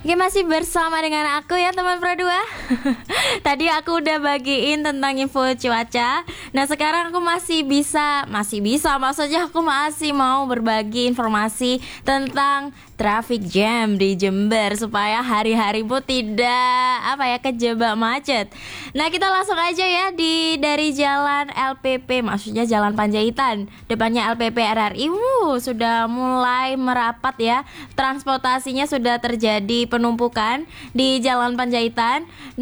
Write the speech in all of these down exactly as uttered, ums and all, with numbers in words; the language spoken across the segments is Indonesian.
Oke, masih bersama dengan aku ya teman Pro dua. Tadi aku udah bagiin tentang info cuaca. Nah sekarang aku masih bisa Masih bisa maksudnya aku masih mau berbagi informasi tentang traffic jam di Jember, supaya hari-harimu tidak apa ya kejebak macet. Nah kita langsung aja ya di dari Jalan L P P, maksudnya Jalan Panjaitan, depannya L P P R R I. Wuh, sudah mulai merapat ya. Transportasinya sudah terjadi penumpukan di Jalan Panjaitan,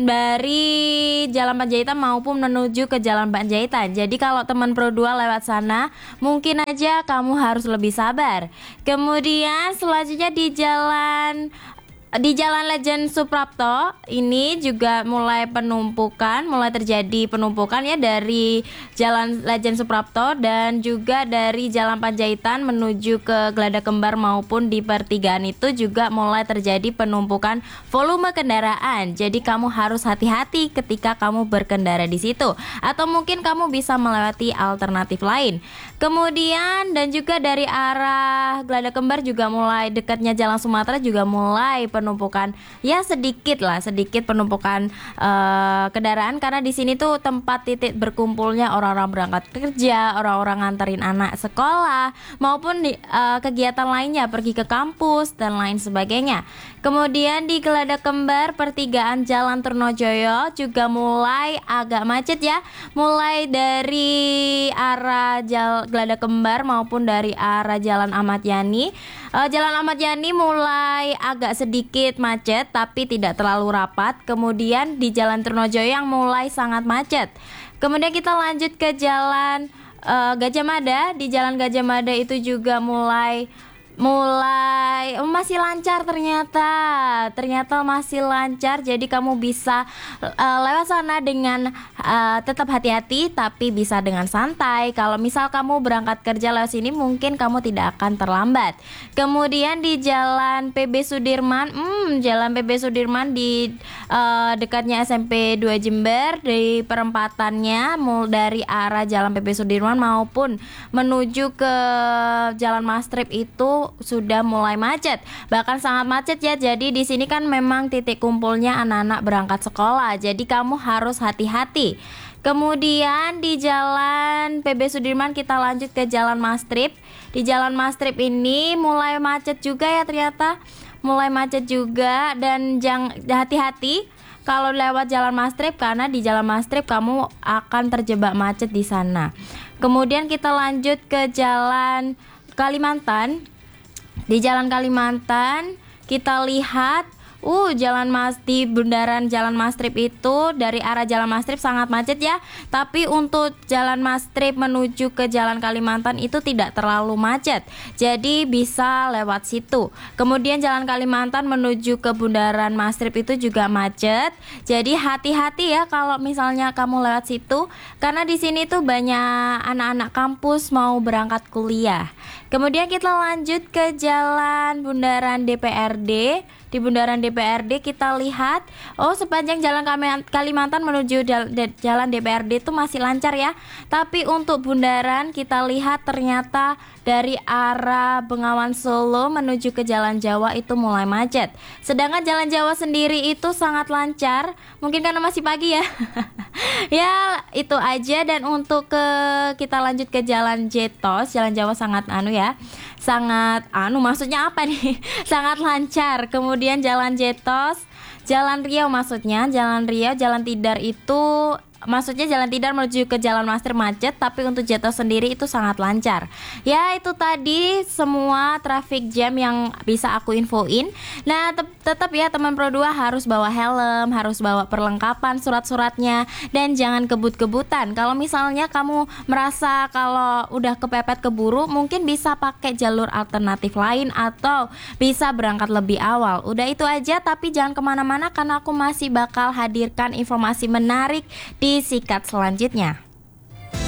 dari Jalan Panjaitan maupun menuju ke Jalan Panjaitan. Jadi kalau teman Pro dua lewat sana, mungkin aja kamu harus lebih sabar. Kemudian selanjutnya di jalan di Jalan Lejen Suprapto ini juga mulai penumpukan, mulai terjadi penumpukan ya, dari Jalan Lejen Suprapto dan juga dari Jalan Panjaitan menuju ke Glada Kembar maupun di pertigaan itu juga mulai terjadi penumpukan volume kendaraan. Jadi kamu harus hati-hati ketika kamu berkendara di situ, atau mungkin kamu bisa melewati alternatif lain. Kemudian dan juga dari arah Glada Kembar juga mulai dekatnya Jalan Sumatera juga mulai penumpukan, ya sedikit lah sedikit penumpukan uh, kendaraan, karena di sini tuh tempat titik berkumpulnya orang-orang berangkat kerja, orang-orang nganterin anak sekolah maupun di, uh, kegiatan lainnya, pergi ke kampus dan lain sebagainya. Kemudian di Glada Kembar pertigaan Jalan Trunojoyo juga mulai agak macet ya, mulai dari arah Jal Glada Kembar maupun dari arah Jalan Ahmad Yani. Uh, Jalan Ahmad Yani mulai agak sedikit macet tapi tidak terlalu rapat. Kemudian di Jalan Trunojoyo yang mulai sangat macet. Kemudian kita lanjut ke Jalan uh, Gajah Mada. Di Jalan Gajah Mada itu juga mulai mulai oh, masih lancar ternyata ternyata masih lancar. Jadi kamu bisa uh, lewat sana dengan uh, tetap hati-hati tapi bisa dengan santai. Kalau misal kamu berangkat kerja lewat sini, mungkin kamu tidak akan terlambat. Kemudian di Jalan P B Sudirman, hmm, Jalan P B Sudirman di uh, dekatnya S M P dua Jember, di perempatannya mulai dari arah Jalan P B Sudirman maupun menuju ke Jalan Mastrip itu sudah mulai macet, bahkan sangat macet ya. Jadi di sini kan memang titik kumpulnya anak-anak berangkat sekolah, jadi kamu harus hati-hati. Kemudian di Jalan P B Sudirman kita lanjut ke Jalan Mastrip. Di Jalan Mastrip ini mulai macet juga ya, ternyata mulai macet juga, dan jangan hati-hati kalau lewat Jalan Mastrip, karena di Jalan Mastrip kamu akan terjebak macet di sana. Kemudian kita lanjut ke Jalan Kalimantan. Di Jalan Kalimantan kita lihat Uh, Jalan Mas di bundaran Jalan Mastrip itu dari arah Jalan Mastrip sangat macet ya. Tapi untuk Jalan Mastrip menuju ke Jalan Kalimantan itu tidak terlalu macet. Jadi bisa lewat situ. Kemudian Jalan Kalimantan menuju ke bundaran Mastrip itu juga macet. Jadi hati-hati ya kalau misalnya kamu lewat situ, karena di sini tuh banyak anak-anak kampus mau berangkat kuliah. Kemudian kita lanjut ke Jalan Bundaran D P R D. Di Bundaran D P R D kita lihat, oh sepanjang Jalan Kalimantan menuju Jalan D P R D itu masih lancar ya. Tapi untuk bundaran kita lihat ternyata dari arah Bengawan Solo menuju ke Jalan Jawa itu mulai macet. Sedangkan Jalan Jawa sendiri itu sangat lancar, mungkin karena masih pagi ya. Ya itu aja. Dan untuk ke kita lanjut ke Jalan Jetos, Jalan Jawa sangat anu ya, sangat anu maksudnya apa nih? Sangat lancar. Kemudian Jalan Jetos, Jalan Riau maksudnya, Jalan Riau, Jalan Tidar itu maksudnya Jalan Tidar menuju ke Jalan Mastrip macet, tapi untuk Jetos sendiri itu sangat lancar. Ya itu tadi semua traffic jam yang bisa aku infoin. Nah te- tetap ya teman Pro dua harus bawa helm, harus bawa perlengkapan surat-suratnya, dan jangan kebut-kebutan. Kalau misalnya kamu merasa kalau udah kepepet keburu, mungkin bisa pakai jalur alternatif lain atau bisa berangkat lebih awal. Udah itu aja, tapi jangan kemana-mana karena aku masih bakal hadirkan informasi menarik di sikat selanjutnya.